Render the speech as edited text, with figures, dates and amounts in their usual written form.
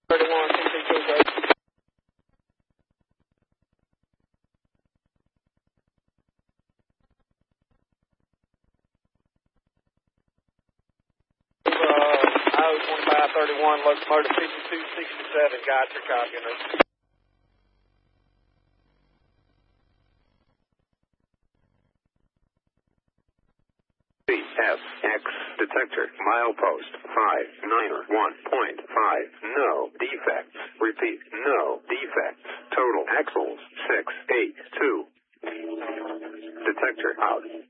31, CC2, I-1531, locomotive 5267, got your copy. CFX detector, milepost 591.5, no defects. Repeat, no defects. Total axles 682. Detector out.